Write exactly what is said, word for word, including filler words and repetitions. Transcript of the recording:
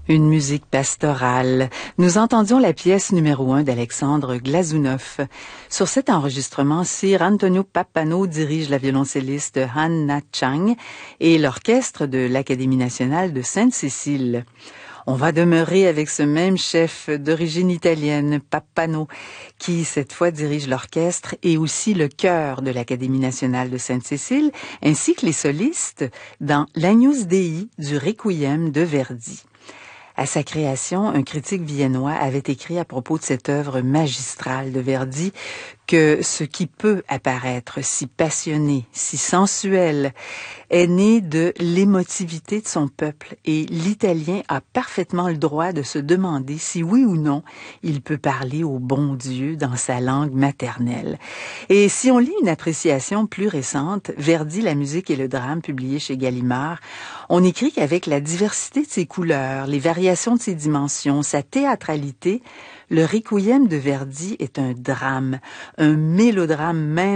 Une musique pastorale. Nous entendions la pièce numéro un d'Alexandre Glazunov. Sur cet enregistrement, Sir Antonio Pappano dirige la violoncelliste Hanna Chang et l'orchestre de l'Académie nationale de Sainte-Cécile. On va demeurer avec ce même chef d'origine italienne, Pappano, qui cette fois dirige l'orchestre et aussi le chœur de l'Académie nationale de Sainte-Cécile, ainsi que les solistes dans l'Agnus Dei du Requiem de Verdi. À sa création, un critique viennois avait écrit à propos de cette œuvre magistrale de Verdi que ce qui peut apparaître si passionné, si sensuel, est né de l'émotivité de son peuple et l'Italien a parfaitement le droit de se demander si oui ou non il peut parler au bon Dieu dans sa langue maternelle. Et si on lit une appréciation plus récente, Verdi, la musique et le drame, publié chez Gallimard, on écrit qu'avec la diversité de ses couleurs, les variations de ses dimensions, sa théâtralité, le Requiem de Verdi est un drame, un mélodrame même